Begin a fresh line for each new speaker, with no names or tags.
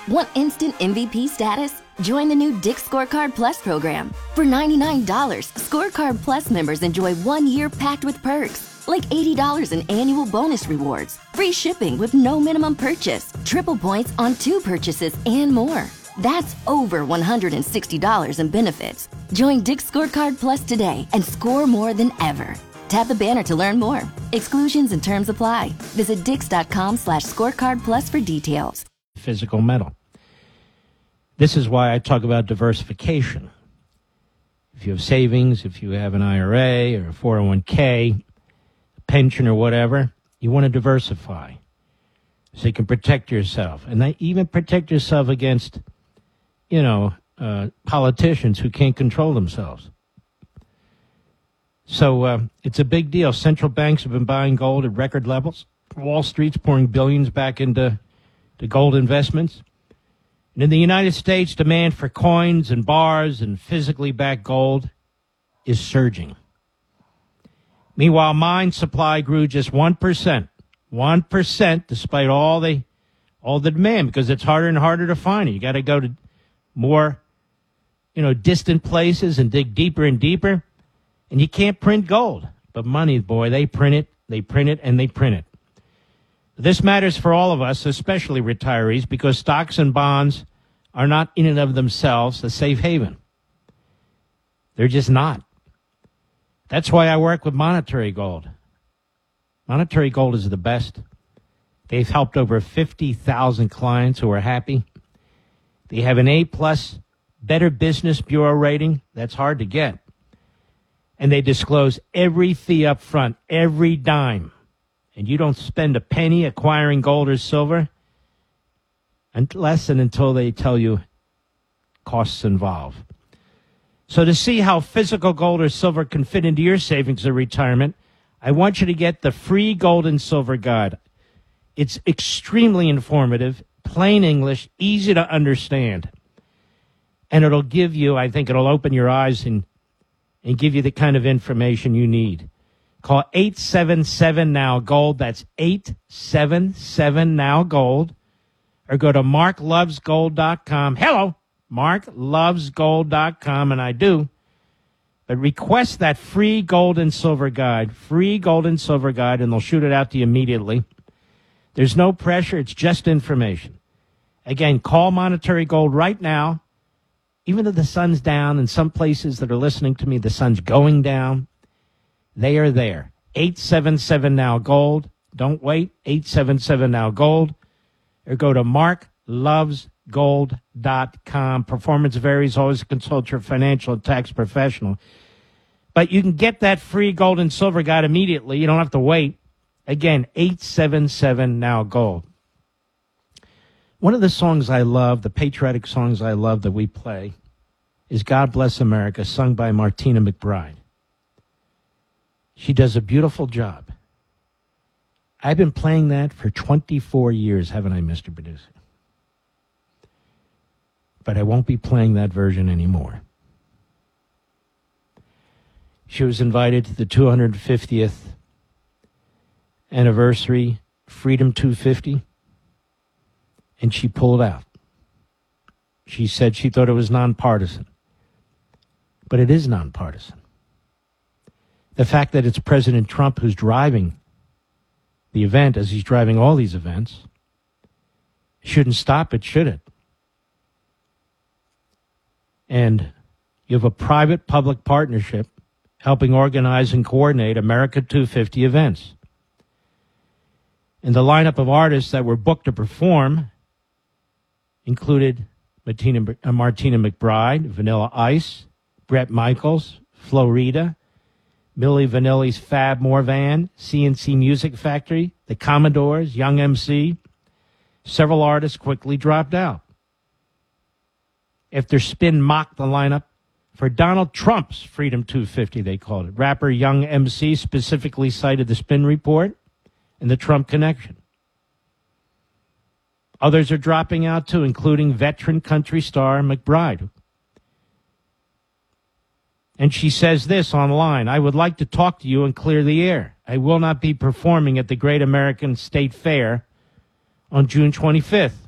Want instant MVP status? Join the new Dick's Scorecard Plus program. For $99, Scorecard Plus members enjoy 1 year packed with perks, like $80 in annual bonus rewards, free shipping with no minimum purchase, triple points on 2 purchases, and more. That's over $160 in benefits. Join Dick's Scorecard Plus today and score more than ever. Tap the banner to learn more. Exclusions and terms apply. Visit dix.com/scorecard plus for details.
Physical metal. This is why I talk about diversification. If you have savings, if you have an IRA or a 401k, a pension or whatever, you want to diversify so you can protect yourself. And even protect yourself against, politicians who can't control themselves. So it's a big deal. Central banks have been buying gold at record levels. Wall Street's pouring billions back into gold investments. And in the United States, demand for coins and bars and physically backed gold is surging. Meanwhile, mine supply grew just 1%. 1% despite all the demand, because it's harder and harder to find it. You got to go to more, distant places and dig deeper and deeper. And you can't print gold. But money, boy, they print it, and they print it. This matters for all of us, especially retirees, because stocks and bonds are not in and of themselves a safe haven. They're just not. That's why I work with Monetary Gold. Monetary Gold is the best. They've helped over 50,000 clients who are happy. They have an A+ Better Business Bureau rating. That's hard to get. And they disclose every fee up front, every dime. And you don't spend a penny acquiring gold or silver unless and until they tell you costs involved. So to see how physical gold or silver can fit into your savings or retirement, I want you to get the free gold and silver guide. It's extremely informative, plain English, easy to understand. And it'll give you, I think it'll open your eyes and give you the kind of information you need. Call 877-NOW-GOLD. That's 877-NOW-GOLD. Or go to marklovesgold.com. Hello, marklovesgold.com, and I do. But request that free gold and silver guide, and they'll shoot it out to you immediately. There's no pressure. It's just information. Again, call Monetary Gold right now. Even though the sun's down, in some places that are listening to me, the sun's going down. They are there. 877-NOW-GOLD. Don't wait. 877-NOW-GOLD. Or go to marklovesgold.com. Performance varies. Always consult your financial and tax professional. But you can get that free gold and silver guide immediately. You don't have to wait. Again, 877-NOW-GOLD. One of the songs I love, the patriotic songs I love that we play, is God Bless America, sung by Martina McBride. She does a beautiful job. I've been playing that for 24 years, haven't I, Mr. Producer? But I won't be playing that version anymore. She was invited to the 250th anniversary Freedom 250. And she pulled out. She said she thought it was nonpartisan. But it is nonpartisan. The fact that it's President Trump who's driving the event, as he's driving all these events, shouldn't stop it, should it? And you have a private-public partnership helping organize and coordinate America 250 events. And the lineup of artists that were booked to perform included Martina McBride, Vanilla Ice, Bret Michaels, Flo Rida, Milli Vanilli's Fab Morvan, CNC Music Factory, the Commodores, Young MC. Several artists quickly dropped out. After Spin mocked the lineup for Donald Trump's Freedom 250, they called it. Rapper Young MC specifically cited the Spin report and the Trump connection. Others are dropping out, too, including veteran country star McBride. And she says this online: I would like to talk to you and clear the air. I will not be performing at the Great American State Fair on June 25th.